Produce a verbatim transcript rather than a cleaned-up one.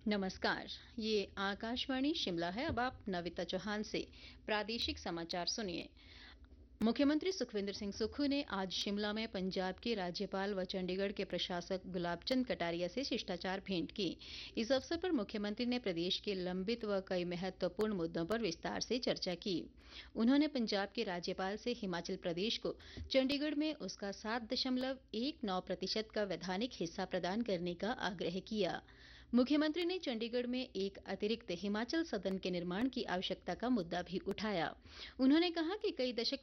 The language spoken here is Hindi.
नमस्कार। ये आकाशवाणी शिमला है। अब आप नविता चौहान से प्रादेशिक समाचार सुनिए। मुख्यमंत्री सुखविंदर सिंह सुक्खू ने आज शिमला में पंजाब के राज्यपाल व चंडीगढ़ के प्रशासक गुलाब चंद कटारिया से शिष्टाचार भेंट की। इस अवसर पर मुख्यमंत्री ने प्रदेश के लंबित व कई महत्वपूर्ण मुद्दों पर विस्तार से चर्चा की। उन्होंने पंजाब के राज्यपाल से हिमाचल प्रदेश को चंडीगढ़ में उसका सात दशमलव एक नौ प्रतिशत का वैधानिक हिस्सा प्रदान करने का आग्रह किया। मुख्यमंत्री ने चंडीगढ़ में एक अतिरिक्त हिमाचल सदन के निर्माण की आवश्यकता का मुद्दा भी उठाया। उन्होंने कहा कि कई दशक